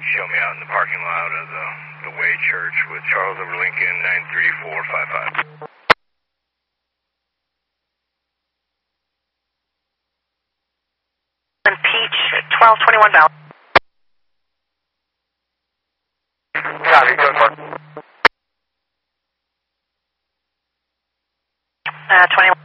show me out in the parking lot of the Way Church with Charles over Lincoln, 93455. And Peach, 1221 Bell. Copy, go for it. 21.